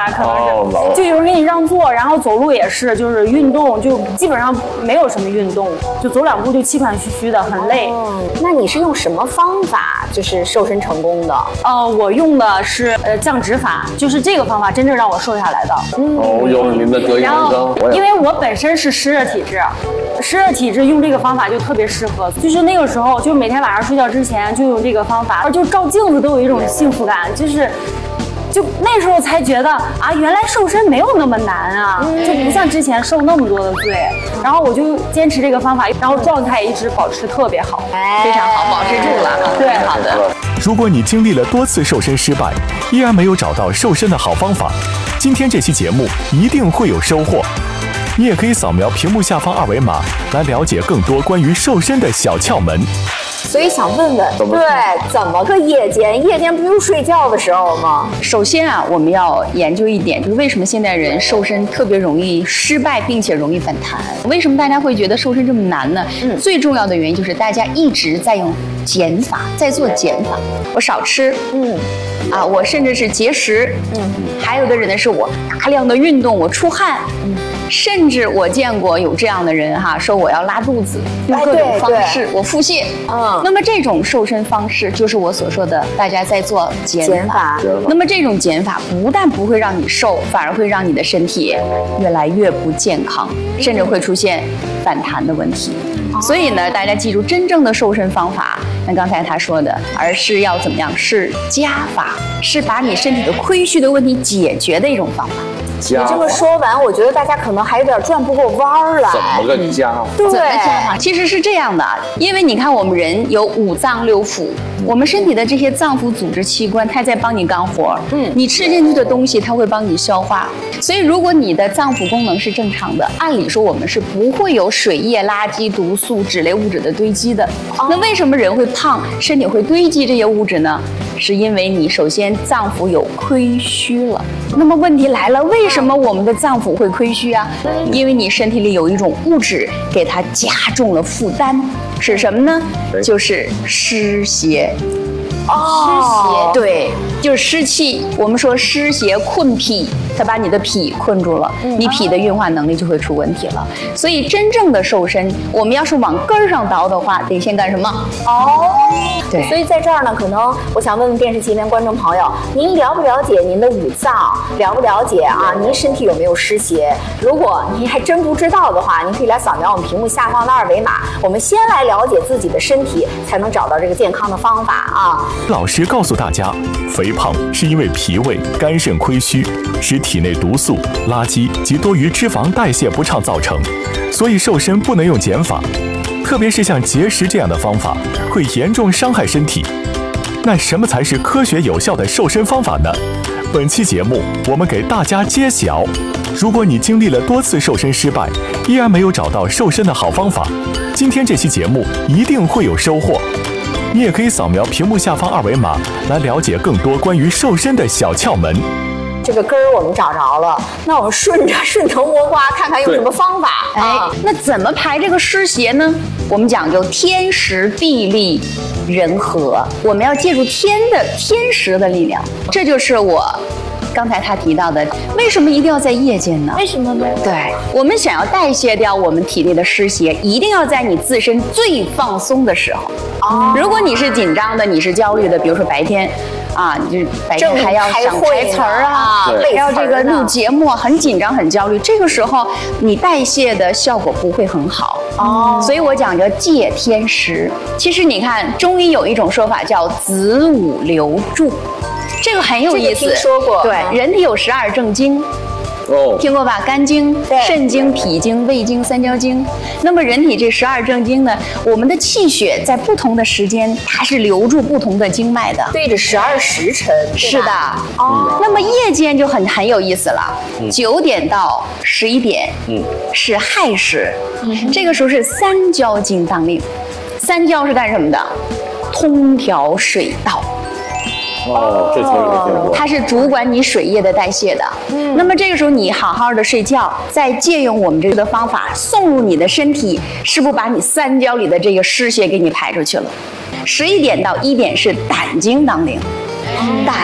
吧，可能是就有人给你让座，然后走路也是，就是运动就基本上没有什么运动，就走2步就气喘吁吁的，很累。 那你是用什么方法就是瘦身成功的？ 我用的是降脂法，就是这个方法真正让我瘦下来的。 有您的得意门生。 因为我本身是湿热体质，湿热体质用这个方法就特别适合，就是那个时候就每天晚上睡觉之前就用这个方法，就照镜子都有一种幸福感，就那时候才觉得啊，原来瘦身没有那么难啊，就不像之前受那么多的罪。然后我就坚持这个方法，然后状态一直保持特别好， 非常好，保持住了。 对， 好的。 如果你经历了多次瘦身失败，依然没有找到瘦身的好方法，今天这期节目一定会有收获。你也可以扫描屏幕下方2维码来了解更多关于瘦身的小窍门。 所以想问问，怎么个夜间？夜间不用睡觉的时候吗？ 首先啊，我们要研究一点，就是为什么现代人瘦身特别容易失败，并且容易反弹？为什么大家会觉得瘦身这么难呢？最重要的原因就是大家一直在用减法，在做减法。我少吃，我甚至是节食，还有的人呢是我大量的运动，我出汗，甚至我见过有这样的人说我要拉肚子，用各种方式我腹泻。那么这种瘦身方式就是我所说的大家在做减法。那么这种减法不但不会让你瘦，反而会让你的身体越来越不健康，甚至会出现反弹的问题。所以呢，大家记住，真正的瘦身方法，那刚才他说的，而是要怎么样？是加法，是把你身体的亏虚的问题解决的一种方法。 你这么说完，我觉得大家可能还有点转不过弯儿来。 怎么个加法？ 对，怎么加法？其实是这样的，因为你看我们人有5脏6腑，我们身体的这些脏腑组织器官，它在帮你干活。你吃进去的东西，它会帮你消化。所以如果你的脏腑功能是正常的，按理说我们是不会有水液、垃圾、毒素、脂类物质的堆积的。那为什么人会胖，身体会堆积这些物质呢？是因为你首先脏腑有亏虚了。那么问题来了，为什么我们的脏腑会亏虚啊？因为你身体里有一种物质给它加重了负担，是什么呢？就是湿邪。湿邪，对，就是湿气。我们说湿邪困脾，它把你的脾困住了，你脾的运化能力就会出问题了。所以真正的瘦身，我们要是往根儿上倒的话，得先干什么？对。 所以在这儿呢，可能我想问问电视机前观众朋友，您了不了解您的5脏？了不了解您身体有没有湿邪？如果您还真不知道的话，您可以来扫描我们屏幕下方的2维码。我们先来了解自己的身体，才能找到这个健康的方法老师告诉大家，肥胖是因为脾胃、肝肾亏虚，使体内毒素、垃圾及多余脂肪代谢不畅造成，所以瘦身不能用减法，特别是像节食这样的方法，会严重伤害身体。那什么才是科学有效的瘦身方法呢？本期节目我们给大家揭晓。如果你经历了多次瘦身失败，依然没有找到瘦身的好方法，今天这期节目一定会有收获。你也可以扫描屏幕下方2维码来了解更多关于瘦身的小窍门。 这个根儿我们找着了，那我们顺藤摸瓜，看看有什么方法。 那怎么排这个湿邪呢？我们讲究天时地利人和，我们要借助天时的力量，这就是我刚才他提到的，为什么一定要在夜间呢？ 为什么呢？ 对，我们想要代谢掉我们体内的湿邪，一定要在你自身最放松的时候。如果你是紧张的，你是焦虑的，比如说白天你就白天还要想台词儿还要这个录节目，很紧张很焦虑，这个时候你代谢的效果不会很好。所以我讲究借天时。其实你看中医有一种说法叫子午流注，这个很有意思。 听说过。 对，人体有12正经。听过吧？肝经、肾经、脾经、胃经、三焦经。那么人体这12正经呢，我们的气血在不同的时间，它是流注不同的经脉的， 对着12时辰。 是的。那么夜间就很有意思了，9点到11点，是亥时，这个时候是三焦经当令。三焦是干什么的？通调水道。 这听过。 它是主管你水液的代谢的。那么这个时候你好好的睡觉，再借用我们这个方法送入你的身体，是不是把你三焦里的这个湿邪给你排出去了？11点到1点是胆经当令。胆